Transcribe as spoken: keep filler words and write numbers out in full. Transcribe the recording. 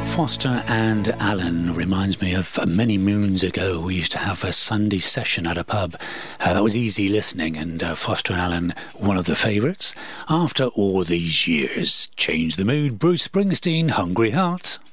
Foster and Allen reminds me of many moons ago. We used to have a Sunday session at a pub. Uh, that was easy listening, and uh, Foster and Allen, one of the favourites. After all these years, change the mood. Bruce Springsteen, Hungry Heart.